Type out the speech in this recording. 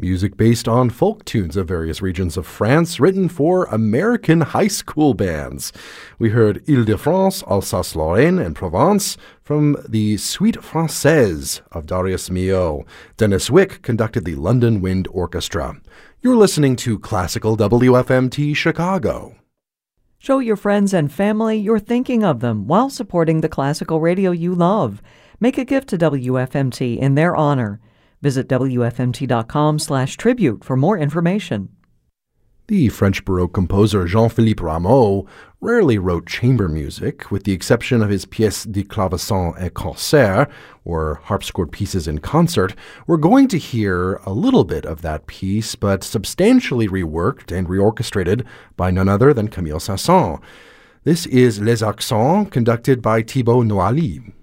Music based on folk tunes of various regions of France, written for American high school bands. We heard Île-de-France, Alsace-Lorraine, and Provence from the Suite Française of Darius Milhaud. Dennis Wick conducted the London Wind Orchestra. You're listening to Classical WFMT Chicago. Show your friends and family you're thinking of them while supporting the classical radio you love. Make a gift to WFMT in their honor. Visit WFMT.com/tribute for more information. The French Baroque composer Jean-Philippe Rameau rarely wrote chamber music, with the exception of his pièces de clavecin et concert, or harpsichord pieces in concert. We're going to hear a little bit of that piece, but substantially reworked and reorchestrated by none other than Camille Saint-Saëns. This is Les Accents, conducted by Thibaut Noilly.